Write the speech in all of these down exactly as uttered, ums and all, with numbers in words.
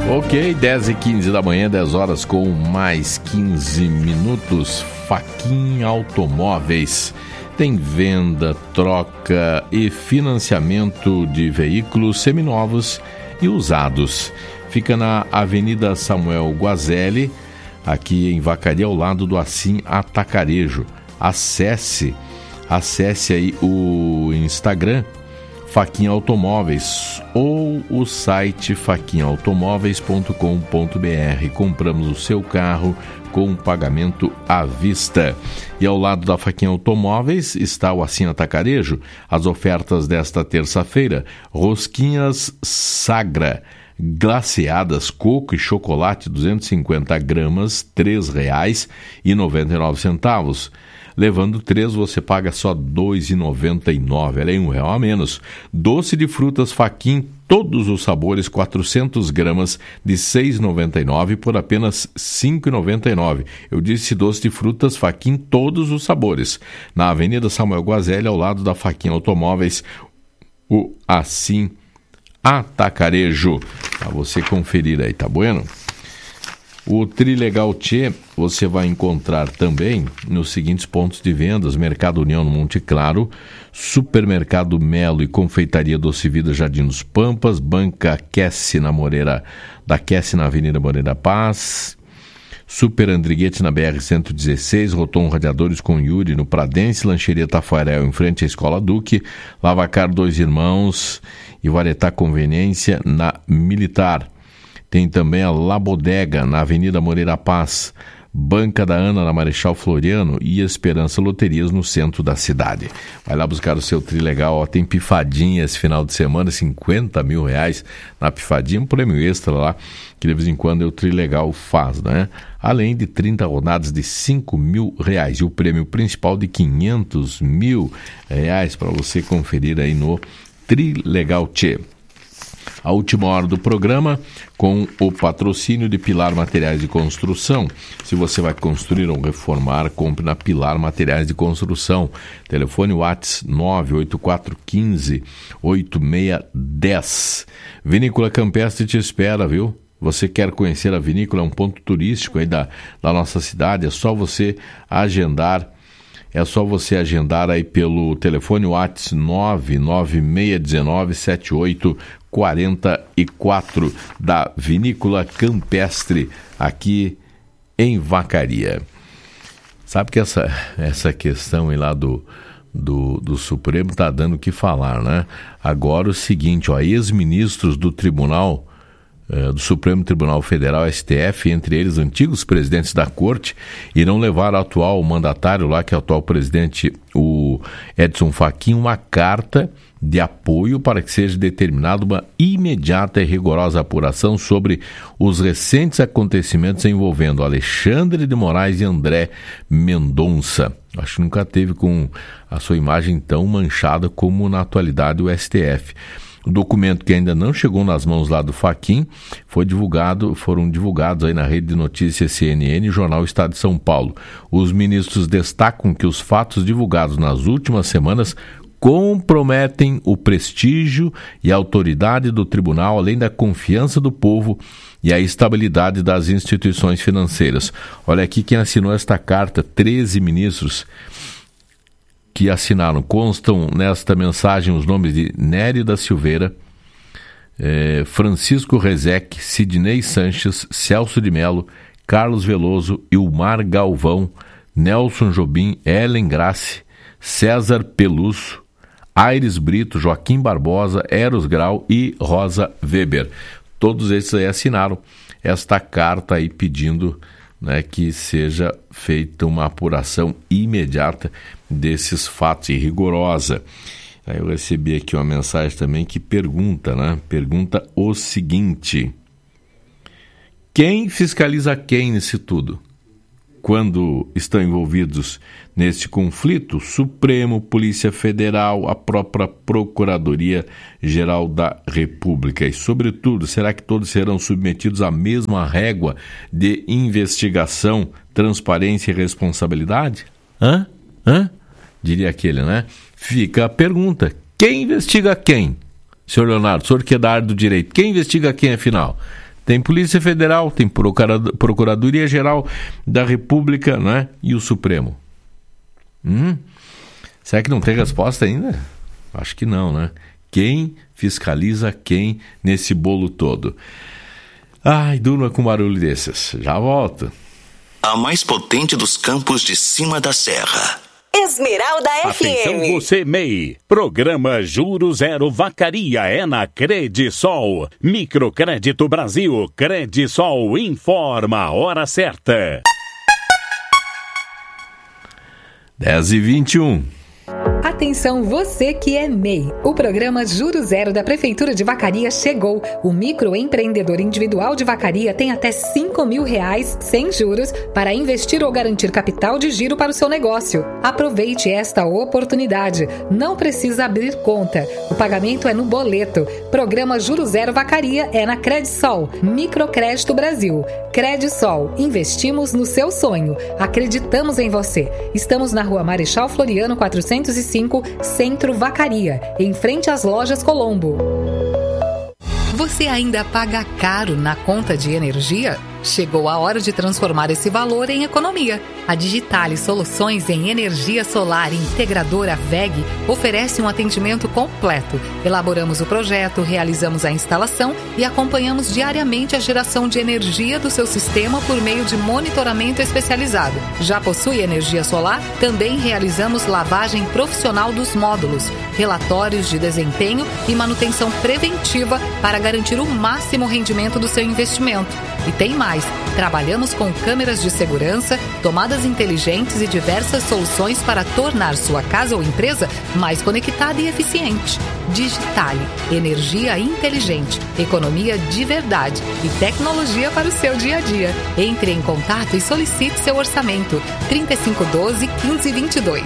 Ok, dez e quinze da manhã, dez horas com mais quinze minutos. Faquin Automóveis tem venda, troca e financiamento de veículos seminovos e usados. Fica na Avenida Samuel Guazelli, aqui em Vacaria, ao lado do Assim Atacarejo. Acesse, acesse aí o Instagram Faquin Automóveis ou o site faquin automóveis ponto com ponto b r. Compramos o seu carro com pagamento à vista. E ao lado da Faquin Automóveis está o Assim Atacarejo. As ofertas desta terça-feira: rosquinhas Sagra glaciadas, coco e chocolate duzentos e cinquenta gramas, três reais e noventa e nove centavos. Levando três, você paga só dois reais e noventa e nove centavos, é um real a menos. Doce de frutas Faquin, todos os sabores, quatrocentas gramas, de seis reais e noventa e nove centavos por apenas cinco reais e noventa e nove centavos. Eu disse doce de frutas Faquin, todos os sabores. Na Avenida Samuel Guazelli, ao lado da Faquin Automóveis, o Assim Atacarejo. Para você conferir aí, tá bueno? O Trilegal Tchê você vai encontrar também nos seguintes pontos de vendas: Mercado União no Monte Claro, Supermercado Melo e Confeitaria Doce Vida Jardim dos Pampas, Banca Quesse na Moreira, da Quesse na Avenida Moreira Paz, Super Andriguete na B R cento e dezesseis, Rotom Radiadores com Yuri no Pradense, Lancheria Tafarel em frente à Escola Duque, Lavacar Dois Irmãos e Varetá Conveniência na Militar. Tem também a La Bodega, na Avenida Moreira Paz, Banca da Ana, na Marechal Floriano e Esperança Loterias, no centro da cidade. Vai lá buscar o seu Trilegal, ó, tem pifadinha esse final de semana, cinquenta mil reais na pifadinha, um prêmio extra lá, que de vez em quando o Trilegal faz, né? Além de trinta rodadas de cinco mil reais e o prêmio principal de quinhentos mil reais para você conferir aí no Trilegal Tchê. A última hora do programa com o patrocínio de Pilar Materiais de Construção. Se você vai construir ou reformar, compre na Pilar Materiais de Construção. Telefone WhatsApp nove oito quatro um cinco oito seis um zero. Vinícola Campestre te espera, viu? Você quer conhecer a vinícola, é um ponto turístico aí da, da nossa cidade, é só você agendar. É só você agendar aí pelo telefone WhatsApp nove nove seis um nove sete oito quatro quatro da Vinícola Campestre, aqui em Vacaria. Sabe que essa, essa questão aí lá do, do, do Supremo está dando o que falar, né? Agora o seguinte, ó, ex-ministros do Tribunal do Supremo Tribunal Federal, S T F, entre eles antigos presidentes da corte, irão levar ao atual mandatário lá, que é o atual presidente, o Edson Fachin, uma carta de apoio para que seja determinada uma imediata e rigorosa apuração sobre os recentes acontecimentos envolvendo Alexandre de Moraes e André Mendonça. Acho que nunca teve com a sua imagem tão manchada como na atualidade o S T F. O documento, que ainda não chegou nas mãos lá do Fachin, foi divulgado, foram divulgados aí na rede de notícias C N N e Jornal Estado de São Paulo. Os ministros destacam que os fatos divulgados nas últimas semanas comprometem o prestígio e a autoridade do tribunal, além da confiança do povo e a estabilidade das instituições financeiras. Olha aqui quem assinou esta carta, treze ministros que assinaram. Constam nesta mensagem os nomes de Nery da Silveira, eh, Francisco Rezec, Sidney Sanches, Celso de Mello, Carlos Veloso, Ilmar Galvão, Nelson Jobim, Ellen Grace, César Peluso, Aires Brito, Joaquim Barbosa, Eros Grau e Rosa Weber. Todos esses aí assinaram esta carta aí pedindo, né, que seja feita uma apuração imediata desses fatos e rigorosa. Aí eu recebi aqui uma mensagem também que pergunta, né? Pergunta o seguinte: quem fiscaliza quem nisso tudo? Quando estão envolvidos nesse conflito? Supremo, Polícia Federal, a própria Procuradoria-Geral da República. E, sobretudo, será que todos serão submetidos à mesma régua de investigação, transparência e responsabilidade? Hã? Hã? Diria aquele, né? Fica a pergunta: quem investiga quem? Senhor Leonardo, senhor que é da área do direito, quem investiga quem, afinal? Tem Polícia Federal, tem Procuradoria-Geral da República, né? E o Supremo. Hum? Será que não tem resposta ainda? Acho que não, né? Quem fiscaliza quem nesse bolo todo? Ai, durma com barulho desses. Já volto. A mais potente dos campos de cima da serra. Esmeralda F M. Atenção você, M E I. Programa Juro Zero Vacaria é na Credisol. Microcrédito Brasil. Credisol informa a hora certa. dez e vinte e um. Atenção você que é M E I. O programa Juro Zero da Prefeitura de Vacaria chegou. O microempreendedor individual de Vacaria tem até cinco mil reais sem juros para investir ou garantir capital de giro para o seu negócio. Aproveite esta oportunidade. Não precisa abrir conta. O pagamento é no boleto. Programa Juro Zero Vacaria é na Credisol. Microcrédito Brasil. Credisol. Investimos no seu sonho. Acreditamos em você. Estamos na Rua Marechal Floriano quatrocentos e cinco, Centro Vacaria, em frente às lojas Colombo. Você ainda paga caro na conta de energia? Chegou a hora de transformar esse valor em economia. A Digitale Soluções em Energia Solar Integradora V E G oferece um atendimento completo. Elaboramos o projeto, realizamos a instalação e acompanhamos diariamente a geração de energia do seu sistema por meio de monitoramento especializado. Já possui energia solar? Também realizamos lavagem profissional dos módulos, relatórios de desempenho e manutenção preventiva para garantir o máximo rendimento do seu investimento. E tem mais, trabalhamos com câmeras de segurança, tomadas inteligentes e diversas soluções para tornar sua casa ou empresa mais conectada e eficiente. Digitale, energia inteligente, economia de verdade e tecnologia para o seu dia a dia. Entre em contato e solicite seu orçamento. trinta e cinco doze, quinze vinte e dois.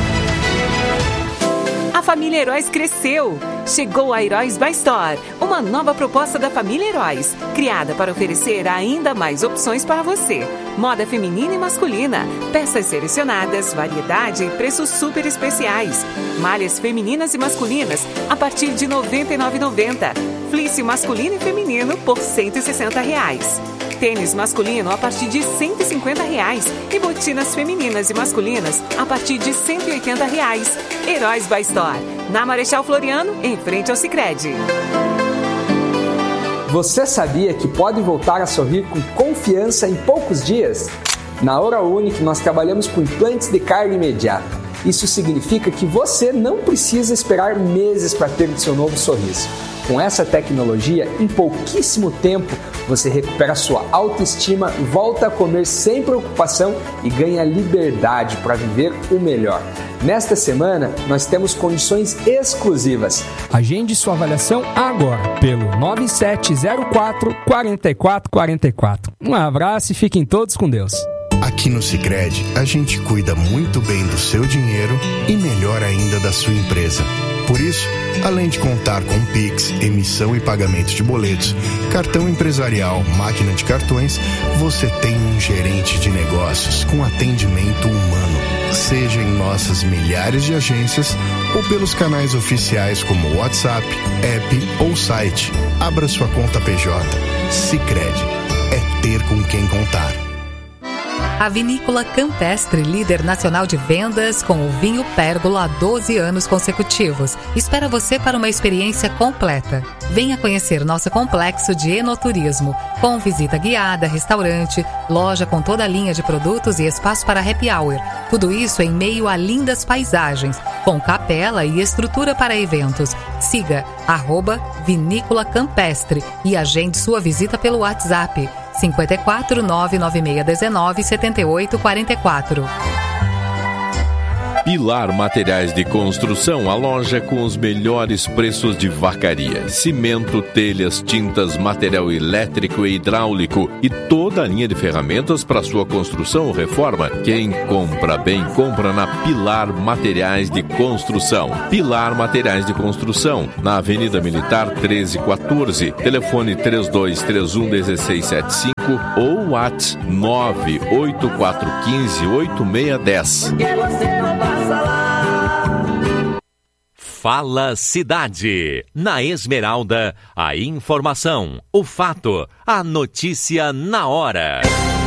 A família Heróis cresceu. Chegou a Heróis by Store, uma nova proposta da família Heróis, criada para oferecer ainda mais opções para você. Moda feminina e masculina, peças selecionadas, variedade e preços super especiais. Malhas femininas e masculinas a partir de noventa e nove reais e noventa centavos. Fleece masculino e feminino por cento e sessenta reais. Tênis masculino a partir de cento e cinquenta reais e botinas femininas e masculinas a partir de cento e oitenta reais. Heróis by Store, na Marechal Floriano, em frente ao Sicredi. Você sabia que pode voltar a sorrir com confiança em poucos dias? Na Oral Unique nós trabalhamos com implantes de carga imediata. Isso significa que você não precisa esperar meses para ter o seu novo sorriso. Com essa tecnologia, em pouquíssimo tempo, você recupera sua autoestima, volta a comer sem preocupação e ganha liberdade para viver o melhor. Nesta semana, nós temos condições exclusivas. Agende sua avaliação agora pelo nove sete zero quatro, quatro quatro quatro quatro. Um abraço e fiquem todos com Deus. Aqui no Sicredi, a gente cuida muito bem do seu dinheiro e melhor ainda da sua empresa. Por isso, além de contar com Pix, emissão e pagamento de boletos, cartão empresarial, máquina de cartões, você tem um gerente de negócios com atendimento humano. Seja em nossas milhares de agências ou pelos canais oficiais como WhatsApp, app ou site. Abra sua conta P J. Sicredi. É ter com quem contar. A Vinícola Campestre, líder nacional de vendas com o vinho Pérgola há doze anos consecutivos, espera você para uma experiência completa. Venha conhecer nosso complexo de enoturismo, com visita guiada, restaurante, loja com toda a linha de produtos e espaço para happy hour. Tudo isso em meio a lindas paisagens, com capela e estrutura para eventos. Siga arroba Vinícola Campestre e agende sua visita pelo WhatsApp cinco quatro nove nove seis um nove sete oito quatro quatro. Pilar Materiais de Construção, a loja com os melhores preços de Vacaria. Cimento, telhas, tintas, material elétrico e hidráulico e toda a linha de ferramentas para sua construção ou reforma. Quem compra bem, compra na Pilar Materiais de Construção. Pilar Materiais de Construção, na Avenida Militar treze quatorze, telefone três dois três um um seis sete cinco ou WhatsApp nove oito quatro um cinco oito seis um zero. Fala Cidade. Na Esmeralda, a informação, o fato, a notícia na hora.